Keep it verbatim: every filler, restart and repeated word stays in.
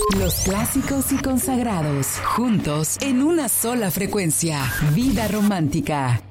Los clásicos y consagrados, juntos en una sola frecuencia. Vida romántica.